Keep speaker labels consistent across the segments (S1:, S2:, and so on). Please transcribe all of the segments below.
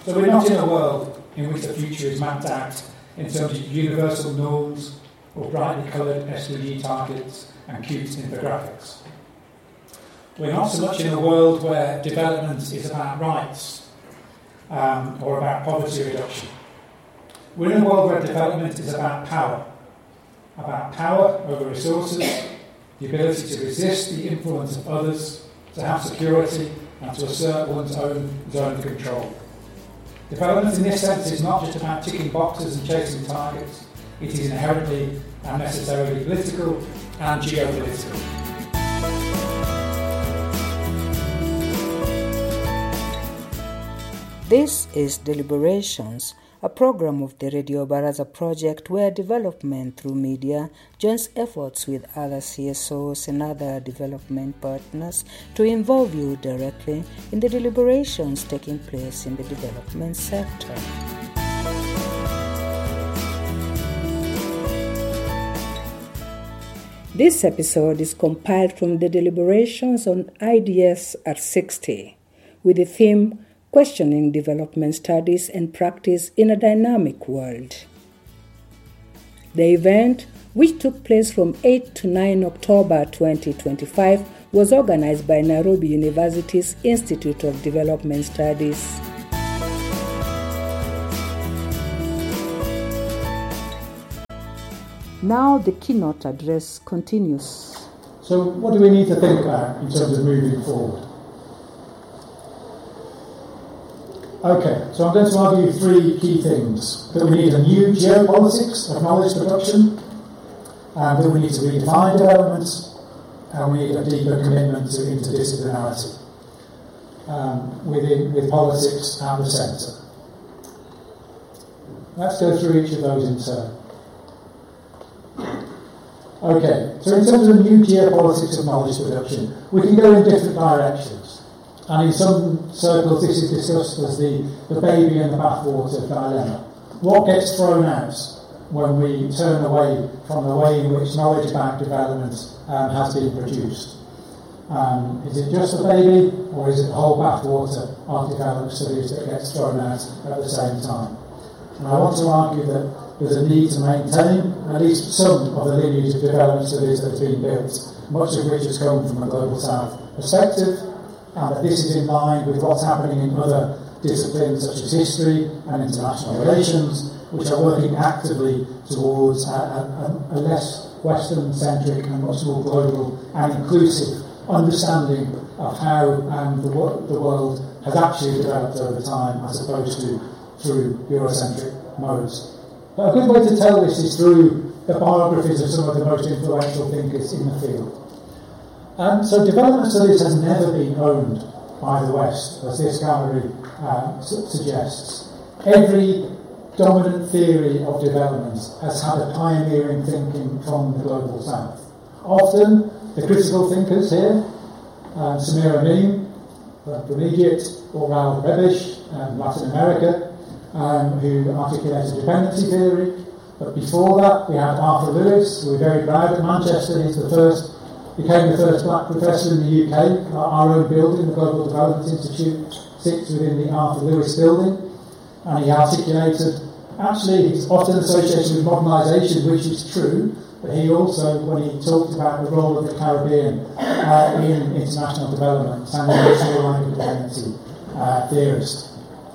S1: So we're not in a world in which the future is mapped out in terms of universal norms or brightly coloured SDG targets and cute infographics. We're not so much in a world where development is about rights or about poverty reduction. We're in a world where development is about power over resources, the ability to resist the influence of others, to have security and to assert one's own zone of control. Development in this sense is not just about ticking boxes and chasing targets, it is inherently and necessarily political and geopolitical.
S2: This is Deliberations, a program of the Radio Baraza project where development through media joins efforts with other CSOs and other development partners to involve you directly in the deliberations taking place in the development sector. This episode is compiled from the deliberations on IDS R60 with the theme Questioning Development Studies and Practice in a Dynamic World. The event, which took place from 8 to 9 October 2025, was organized by Nairobi University's Institute of Development Studies. Now the keynote address continues.
S1: So what do we need to think about in terms of moving forward? Okay, so I'm going to argue three key things. That we need a new geopolitics of knowledge production, that we need to redefine development, and we need a deeper commitment to interdisciplinarity with politics at the centre. Let's go through each of those in turn. Okay, so in terms of new geopolitics of knowledge production, we can go in different directions. And in some circles this is discussed as the baby and the bathwater dilemma. What gets thrown out when we turn away from the way in which knowledge about development has been produced? Is it just the baby, or is it the whole bathwater of development studies that gets thrown out at the same time? And I want to argue that there's a need to maintain at least some of the lineage of development studies that has been built, much of which has come from a Global South perspective, and that this is in line with what's happening in other disciplines such as history and international relations, which are working actively towards a less Western-centric and much more global and inclusive understanding of how the world has actually developed over time as opposed to through Eurocentric modes. But a good way to tell this is through the biographies of some of the most influential thinkers in the field. So development studies has never been owned by the West, as this gallery suggests. Every dominant theory of development has had a pioneering thinking from the Global South. Often, the critical thinkers here, Samir Amin from Egypt, or Raoul Rebish, Latin America, who articulated dependency theory. But before that, we had Arthur Lewis, who we're very proud at Manchester. He's became the first black professor in the UK. Our own building, the Global Development Institute, sits within the Arthur Lewis building. And he articulated, actually, he's often associated with modernisation, which is true, but he also, when he talked about the role of the Caribbean in international development, and he was a dependency theorist.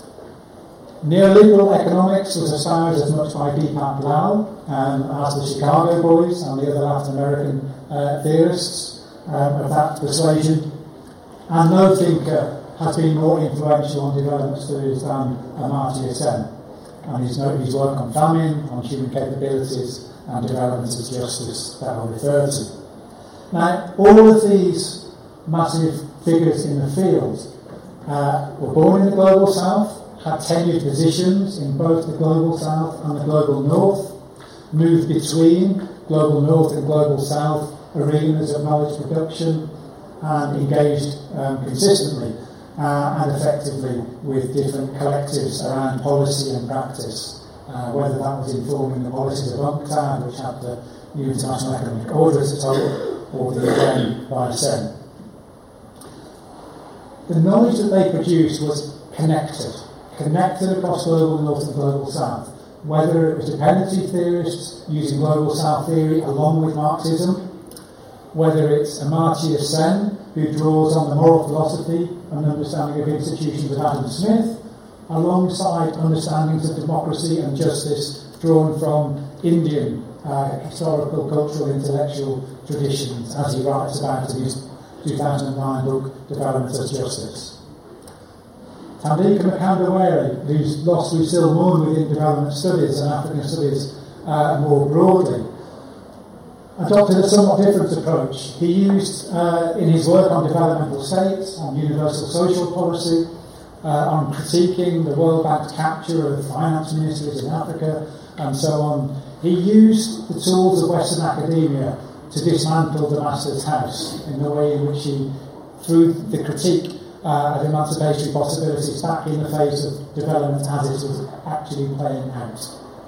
S1: Neoliberal economics was espoused as much by Deepak Lal as the Chicago Boys and the other Latin American theorists of that persuasion. And no thinker has been more influential on development studies than Amartya Sen. And his work on famine, on human capabilities, and development as justice that I'll refer to. Now, all of these massive figures in the field were born in the Global South, had tenured positions in both the Global South and the Global North, moved between Global North and Global South arenas of knowledge production, and engaged consistently and effectively with different collectives around policy and practice, whether that was informing the policies of UNCTAD, which had the new international economic order as a total, or the UN by Sen. The knowledge that they produced was connected connected across global north and global south. Whether it was dependency theorists using global south theory along with Marxism, whether it's Amartya Sen, who draws on the moral philosophy and understanding of institutions of Adam Smith, alongside understandings of democracy and justice drawn from Indian historical, cultural, intellectual traditions, as he writes about in his 2009 book, Development as Justice. Thandika Mkandawere, who's lost Lucille Moore within development studies and African studies more broadly, adopted a somewhat different approach. He used, in his work on developmental states, on universal social policy, on critiquing the World Bank's capture of finance ministries in Africa, and so on, he used the tools of Western academia to dismantle the master's house in the way in which he, through the critique of emancipatory possibilities back in the face of development as it was actually playing out.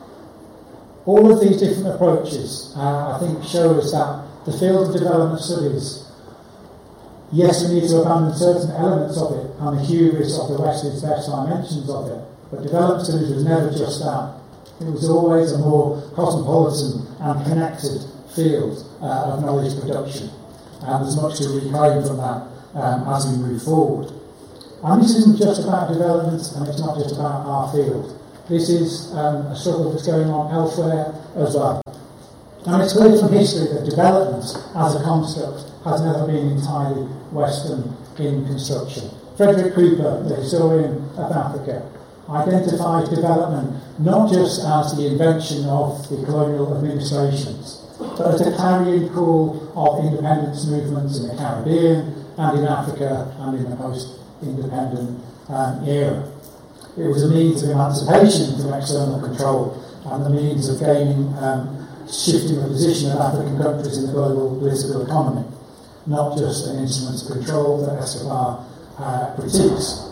S1: All of these different approaches, I think, show us that the field of development studies, yes, we need to abandon certain elements of it and the hubris of the West's best dimensions of it, but development studies was never just that. It was always a more cosmopolitan and connected field of knowledge production, and there's much to reclaim from that as we move forward. And this isn't just about development, and it's not just about our field. This is a struggle that's going on elsewhere as well. And it's clear from history that development as a construct has never been entirely Western in construction. Frederick Cooper, the historian of Africa, identifies development not just as the invention of the colonial administrations, but as a carrying call of independence movements in the Caribbean and in Africa and in the post-independent era. It was a means of emancipation from external control and the means of gaining, shifting the position of African countries in the global political economy, not just an instrument of control that Escobar critiques.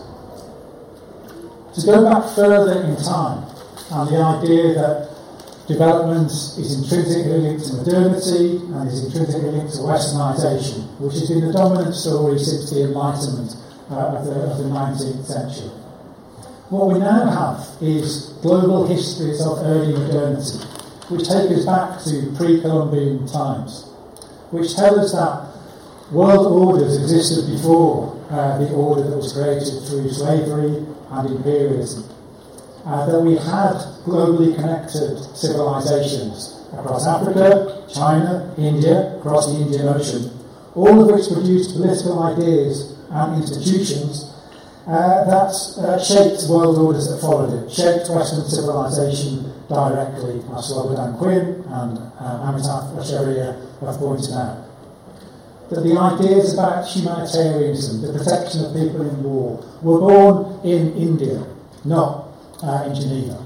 S1: To go back further in time, and the idea that development is intrinsically linked to modernity and is intrinsically linked to westernisation, which has been the dominant story since the Enlightenment of the 19th century. What we now have is global histories of early modernity, which take us back to pre-Columbian times, which tell us that world orders existed before the order that was created through slavery and imperialism. That we had globally connected civilizations across Africa, China, India, across the Indian Ocean, all of which produced political ideas and institutions that shaped world orders that followed it, shaped Western civilization directly, as Slobodan Quinn and Amitav Acharya have pointed out. That the ideas about humanitarianism, the protection of people in war, were born in India, not in Geneva.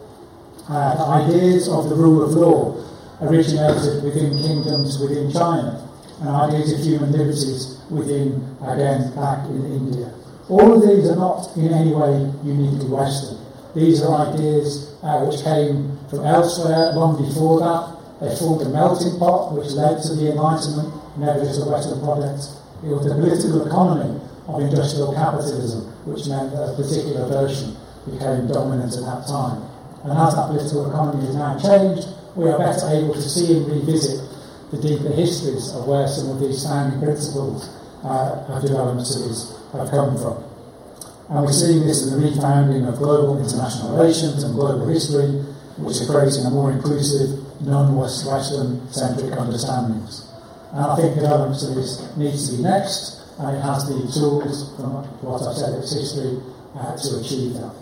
S1: The ideas of the rule of law originated within kingdoms within China, and ideas of human liberties within, again, back in India. All of these are not in any way uniquely Western. These are ideas which came from elsewhere long before that. They formed a melting pot which led to the Enlightenment, never just a Western project. It was the political economy of industrial capitalism which meant that a particular version became dominant at that time. And as that political economy has now changed, we are better able to see and revisit the deeper histories of where some of these founding principles of development studies have come from. And we're seeing this in the refounding of global international relations and global history, which are creating a more inclusive, non-Western-centric understandings. And I think development studies needs to be next, and it has the tools, from what I've said, its history, to achieve that.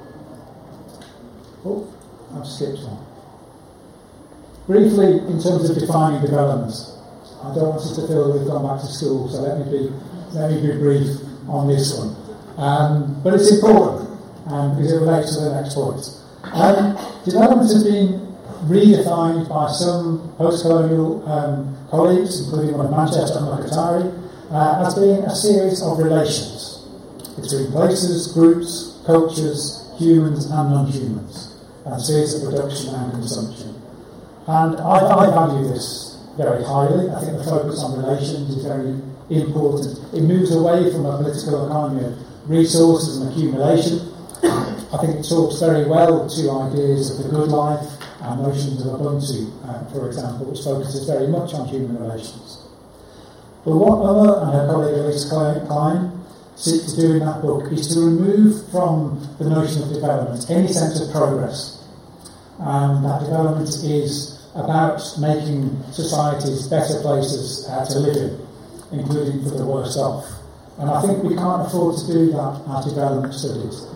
S1: Oh, I've skipped one. Briefly, in terms of defining development, I don't want us to feel that we've gone back to school, so let me be brief on this one. But it's important, because it relates to the next point. Development has been redefined by some post-colonial colleagues, including one of Manchester, Mokatari, as being a series of relations between places, groups, cultures, humans and non-humans, and series of production and consumption. And I value this very highly. I think the focus on relations is very important. It moves away from a political economy of resources and accumulation I think it talks very well to ideas of the good life and notions of Ubuntu, for example, which focuses very much on human relations. But what Uma and her colleague Elise Klein seek to do in that book is to remove from the notion of development any sense of progress. That development is about making societies better places to live in, including for the worse off. And I think we can't afford to do that at development studies.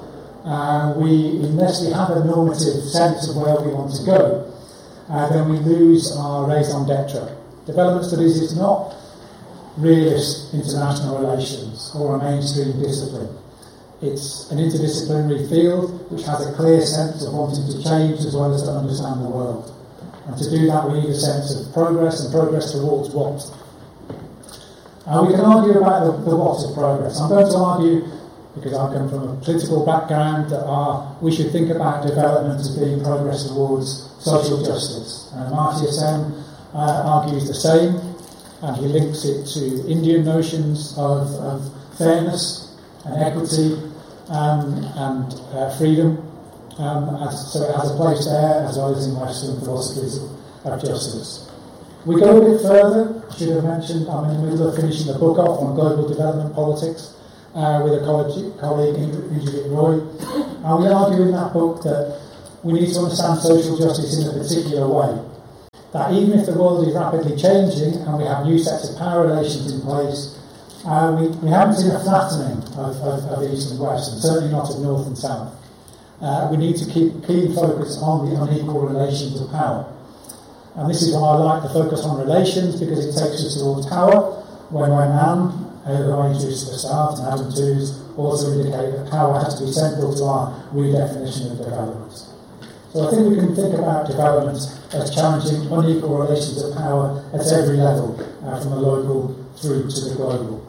S1: Unless we have a normative sense of where we want to go, then we lose our raison d'etre. Development studies is not realist international relations or a mainstream discipline. It's an interdisciplinary field which has a clear sense of wanting to change as well as to understand the world. And to do that we need a sense of progress and progress towards what. We can argue about the what of progress. I'm going to argue, because I come from a political background, that we should think about development as being progress towards social justice. Amartya Sen argues the same, and he links it to Indian notions of fairness and equity and freedom. So it has a place there as well as in Western philosophies of justice. We go a bit further. I should have mentioned I'm in the middle of finishing a book off on global development politics with a colleague, Indrajit Roy. And we argue in that book that we need to understand social justice in a particular way. That even if the world is rapidly changing and we have new sets of power relations in place, we haven't seen a flattening of East and West, and certainly not of North and South. We need to keep keen focus on the unequal relations of power. And this is why I like to focus on relations, because it takes us towards power. When Mann, who I introduced at the start, and Adam Tooze also indicate that power has to be central to our redefinition of development. So I think we can think about development as challenging unequal relations of power at every level, from the local through to the global.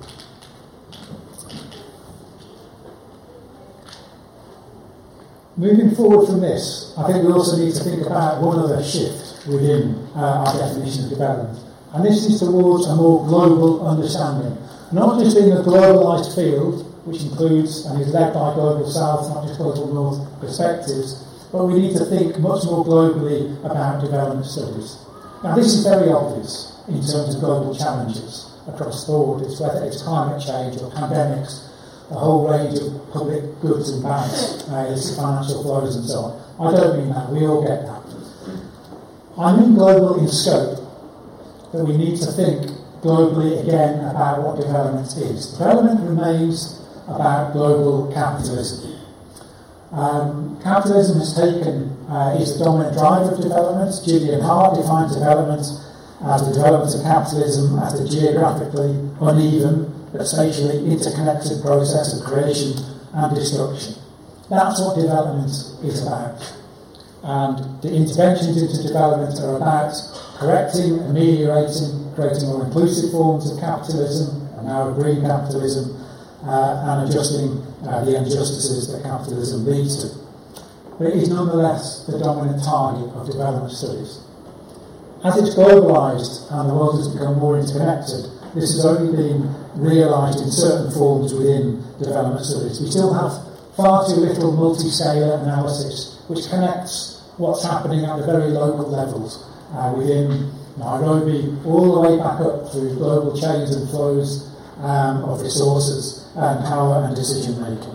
S1: Moving forward from this, I think we also need to think about one other shift within our definition of development. And this is towards a more global understanding. Not just in a globalised field, which includes and is led by Global South, not just Global North perspectives, but we need to think much more globally about development studies. Now this is very obvious in terms of global challenges across the board. It's whether it's climate change or pandemics, a whole range of public goods and bads, illicit financial flows and so on. I don't mean that, we all get that. I mean global in scope, that we need to think globally again about what development is. Development remains about global capitalism. Capitalism has is the dominant driver of development. Gillian Hart defines development as the development of capitalism as a geographically uneven but spatially interconnected process of creation and destruction. That's what development is about. And the interventions into development are about correcting, ameliorating, creating more inclusive forms of capitalism, and now green capitalism, and adjusting the injustices that capitalism leads to. But it is nonetheless the dominant target of development studies. As it's globalised and the world has become more interconnected, this has only been realised in certain forms within development studies. We still have far too little multi-scalar analysis which connects what's happening at the very local levels within Nairobi, all the way back up through global chains and flows of resources and power and decision making.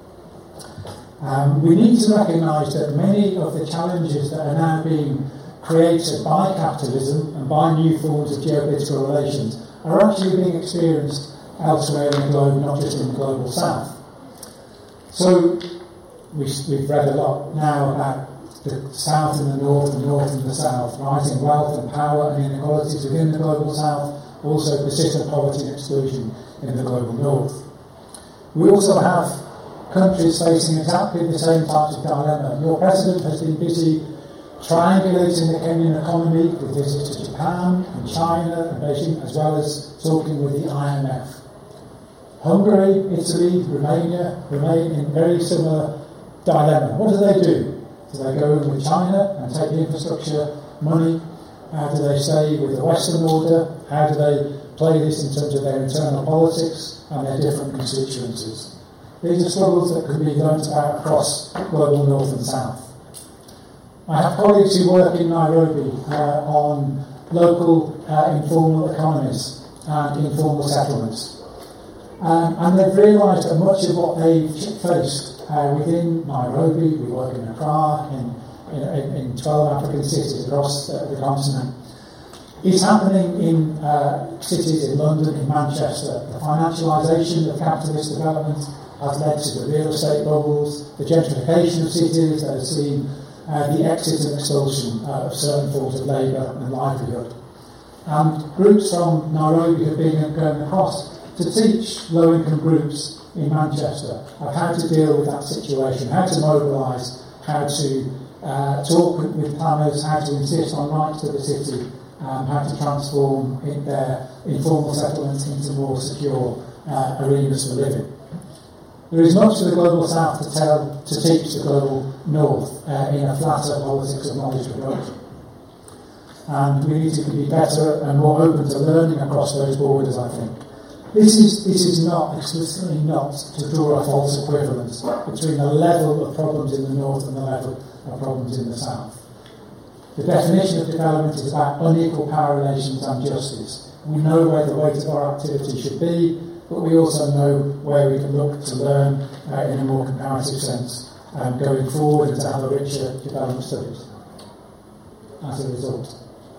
S1: We need to recognise that many of the challenges that are now being created by capitalism and by new forms of geopolitical relations are actually being experienced elsewhere in the globe, not just in the global south. So we've read a lot now about the south and the north and the south, rising wealth and power and inequalities within the global south, also persistent poverty and exclusion in the global north. We also have countries facing exactly the same types of dilemma. Your president has been busy triangulating the Kenyan economy with visits to Japan and China and Beijing, as well as talking with the IMF. Hungary, Italy, Romania remain in very similar dilemma. What do? Do they go in with China and take the infrastructure money? How do they stay with the Western order? How do they play this in terms of their internal politics and their different constituencies? These are struggles that can be learnt about across global north and south. I have colleagues who work in Nairobi on local informal economies and informal settlements. And they've realised that much of what they've faced within Nairobi, we work in Accra, in 12 African cities across the continent, is happening in cities in London, in Manchester. The financialisation of capitalist development has led to the real estate bubbles, the gentrification of cities that have seen the exit and expulsion of certain forms of labour and livelihood. And groups from Nairobi have been going across to teach low-income groups in Manchester of how to deal with that situation, how to mobilise, how to talk with planners, how to insist on rights to the city, how to transform their informal settlements into more secure arenas for living. There is much for the global south to teach the global north in a flatter politics of knowledge approach. And we need to be better and more open to learning across those borders, I think. This is not, explicitly not, to draw a false equivalence between the level of problems in the north and the level of problems in the south. The definition of development is about unequal power relations and justice. We know where the weight of our activity should be, but we also know where we can look to learn in a more comparative sense going forward and to have a richer development studies as a result.